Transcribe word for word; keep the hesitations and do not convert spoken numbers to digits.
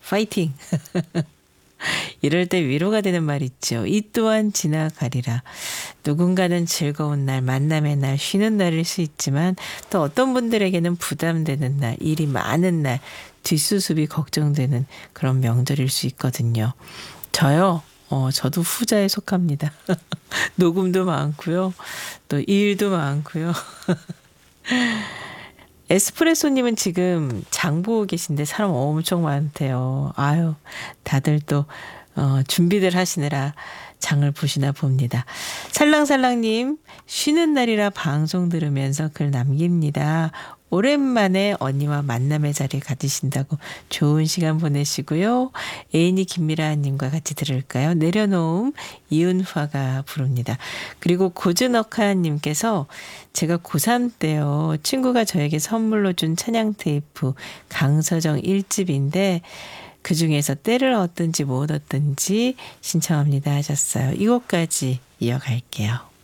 파이팅! 이럴 때 위로가 되는 말 있죠. 이 또한 지나가리라. 누군가는 즐거운 날, 만남의 날, 쉬는 날일 수 있지만 또 어떤 분들에게는 부담되는 날, 일이 많은 날, 뒷수습이 걱정되는 그런 명절일 수 있거든요. 저요. 어, 저도 후자에 속합니다. 녹음도 많고요. 또 일도 많고요. 에스프레소님은 지금 장 보고 계신데 사람 엄청 많대요. 아유, 다들 또 어, 준비들 하시느라 장을 보시나 봅니다. 살랑살랑님, 쉬는 날이라 방송 들으면서 글 남깁니다. 오랜만에 언니와 만남의 자리 가지신다고 좋은 시간 보내시고요. 애인이 김미라님과 같이 들을까요? 내려놓음 이은화가 부릅니다. 그리고 고즈넉하님께서 제가 고삼 때요. 친구가 저에게 선물로 준 찬양 테이프 강서정 일 집인데 그중에서 때를 얻든지 못 얻든지 신청합니다 하셨어요. 이곡까지 이어갈게요.